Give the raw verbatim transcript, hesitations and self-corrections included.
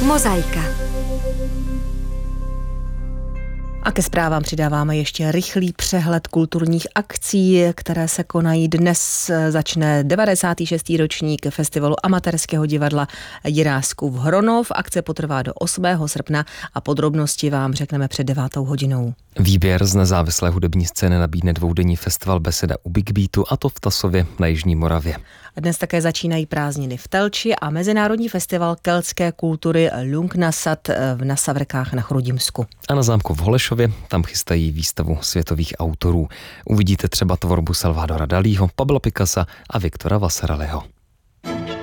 Mozaika. A ke zprávám přidáváme ještě rychlý přehled kulturních akcí, které se konají dnes. Začne devadesátý šestý ročník festivalu amatérského divadla Jiráskův Hronov. Akce potrvá do osmého srpna a podrobnosti vám řekneme před devátou hodinou. Výběr z nezávislé hudební scény nabídne dvoudenní festival Beseda u Big Beatu, a to v Tasově na Jižní Moravě. A dnes také začínají prázdniny v Telči a mezinárodní festival keltské kultury Lungnasat v Nasavrkách na Chrudimsku. A na zámku v Holešově tam chystají výstavu světových autorů. Uvidíte třeba tvorbu Salvadora Dalího, Pabla Picassa a Viktora Vasarelyho.